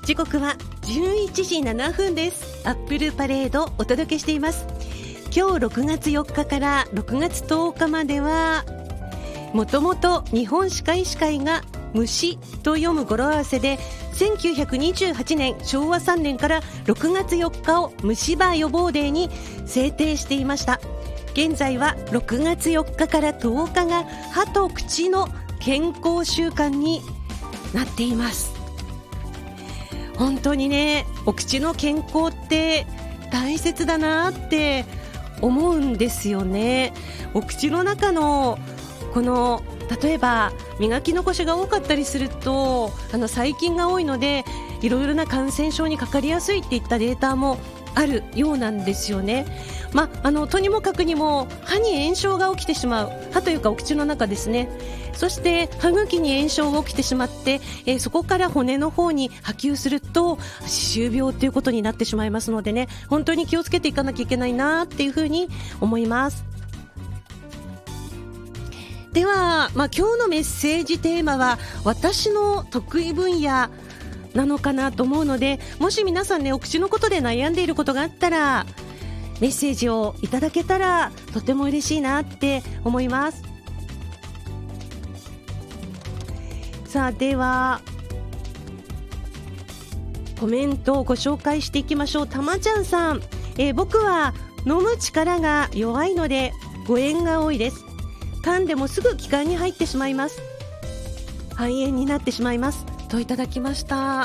時刻は11時7分です。アップルパレードお届けしています。今日6月4日から6月10日までは、もともと日本歯科医師会が虫と読む語呂合わせで、1928年昭和3年から6月4日を虫歯予防デーに制定していました。現在は6月4日から10日が歯と口の健康週間になっています。本当にね、お口の健康って大切だなって思うんですよね。お口の中のこの例えば磨き残しが多かったりすると細菌が多いので、いろいろな感染症にかかりやすいっていったデータもあるようなんですよね。とにもかくにも歯に炎症が起きてしまう、歯というかお口の中ですね。そして歯茎に炎症が起きてしまって、そこから骨の方に波及すると歯周病ということになってしまいますのでね、本当に気をつけていかなきゃいけないなっていうふうに思います。では、今日のメッセージテーマは私の得意分野なのかなと思うので、もし皆さんね、お口のことで悩んでいることがあったらメッセージをいただけたらとても嬉しいなって思います。さあ、ではコメントをご紹介していきましょう。たまちゃんさん、僕は飲む力が弱いので誤嚥が多いです。噛んでもすぐ気管に入ってしまいます。肺炎になってしまいますといただきました。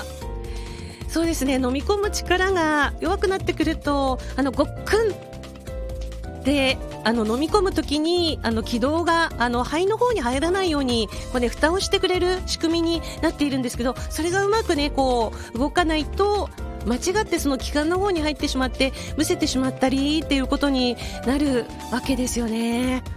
そうですね、飲み込む力が弱くなってくるとごっくんで飲み込むときに気道が肺の方に入らないように蓋をしてくれる仕組みになっているんですけど、それがうまくね動かないと間違ってその気管の方に入ってしまってむせてしまったりっていうことになるわけですよね。